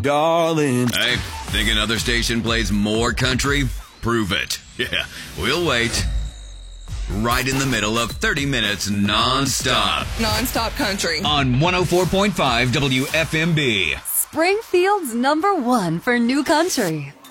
darling. Hey, think another station plays more country? Prove it. Yeah, we'll wait. Right in the middle of 30 minutes non-stop. Non-stop country. On 104.5 WFMB. Springfield's #1 for new country.